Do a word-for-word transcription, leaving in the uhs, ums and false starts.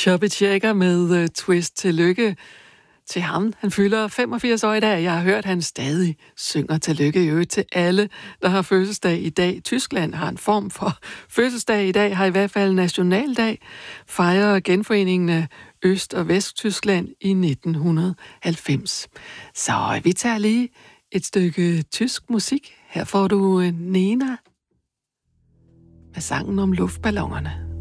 Chubby Checker med uh, Twist. Tillykke til ham. Han fylder femogfirs år i dag. Jeg har hørt, at han stadig synger tillykke i øvrigt til alle, der har fødselsdag i dag. Tyskland har en form for fødselsdag i dag, har i hvert fald nationaldag. Fejrer genforeningen af Øst- og Vesttyskland i nitten halvfems. Så vi tager lige et stykke tysk musik. Her får du Nena med sangen om luftballonerne.